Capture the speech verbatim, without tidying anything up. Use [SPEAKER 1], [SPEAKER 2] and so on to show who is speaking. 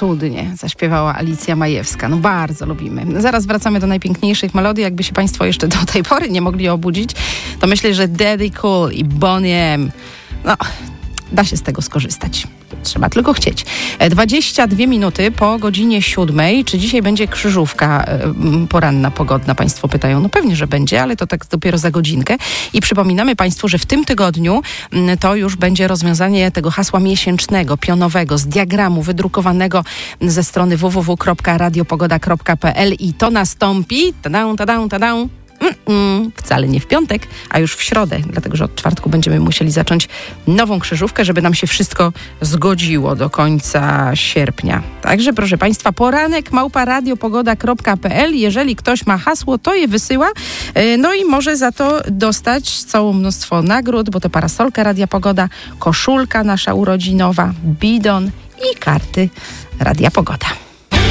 [SPEAKER 1] cudnie zaśpiewała Alicja Majewska. No bardzo lubimy. Zaraz wracamy do najpiękniejszych melodii. Jakby się Państwo jeszcze do tej pory nie mogli obudzić, to myślę, że Daddy Cool i Bonnie M. No, da się z tego skorzystać. Trzeba tylko chcieć. dwadzieścia dwie minuty po godzinie siódmej. Czy dzisiaj będzie krzyżówka poranna, pogodna? Państwo pytają. No pewnie, że będzie, ale to tak dopiero za godzinkę. I przypominamy Państwu, że w tym tygodniu to już będzie rozwiązanie tego hasła miesięcznego, pionowego, z diagramu wydrukowanego ze strony w w w kropka radiopogoda kropka p l i to nastąpi tada, tada, tada, Mm-mm, wcale nie w piątek, a już w środę, dlatego że od czwartku będziemy musieli zacząć nową krzyżówkę, żeby nam się wszystko zgodziło do końca sierpnia. Także proszę Państwa, poranek małpa radiopogoda kropka p l. Jeżeli ktoś ma hasło, to je wysyła. No i może za to dostać całe mnóstwo nagród, bo to parasolka Radia Pogoda, koszulka nasza urodzinowa, bidon i karty Radia Pogoda.